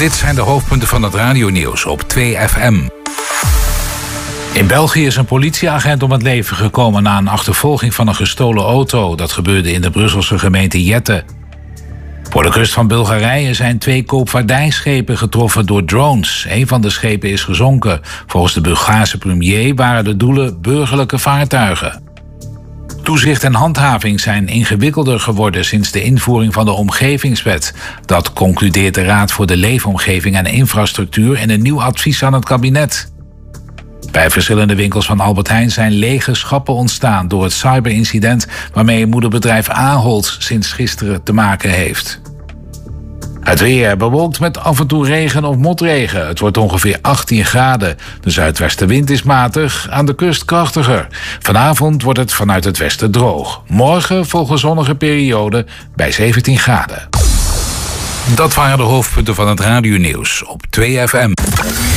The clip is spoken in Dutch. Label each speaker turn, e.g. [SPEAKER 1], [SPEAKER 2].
[SPEAKER 1] Dit zijn de hoofdpunten van het radionieuws op 2FM. In België is een politieagent om het leven gekomen na een achtervolging van een gestolen auto. Dat gebeurde in de Brusselse gemeente Jette. Voor de kust van Bulgarije zijn 2 koopvaardijschepen getroffen door drones. Een van de schepen is gezonken. Volgens de Bulgaarse premier waren de doelen burgerlijke vaartuigen. Toezicht en handhaving zijn ingewikkelder geworden sinds de invoering van de Omgevingswet. Dat concludeert de Raad voor de Leefomgeving en Infrastructuur in een nieuw advies aan het kabinet. Bij verschillende winkels van Albert Heijn zijn lege schappen ontstaan door het cyberincident waarmee het moederbedrijf Ahold sinds gisteren te maken heeft. Het weer bewolkt met af en toe regen of motregen. Het wordt ongeveer 18 graden. De zuidwestenwind is matig, aan de kust krachtiger. Vanavond wordt het vanuit het westen droog. Morgen volgen zonnige perioden bij 17 graden. Dat waren de hoofdpunten van het radionieuws op 2FM.